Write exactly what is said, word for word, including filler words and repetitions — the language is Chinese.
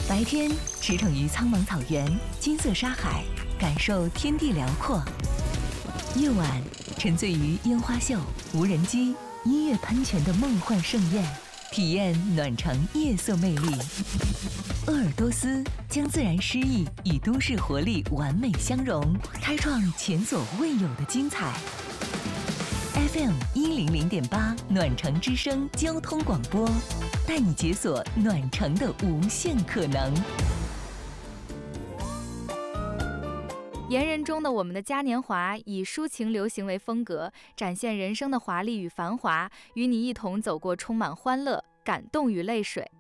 白天驰骋于苍茫草原、金色沙海，感受天地辽阔；夜晚沉醉于烟花秀、无人机、音乐喷泉的梦幻盛宴，体验暖城夜色魅力。鄂尔多斯将自然诗意与都市活力完美相融，开创前所未有的精彩。F M 一零零点八暖城之声交通广播，带你解锁暖城的无限可能。 言人中的我们的嘉年华以抒情流行为风格，展现人生的华丽与繁华，与你一同走过充满欢乐、感动与泪水。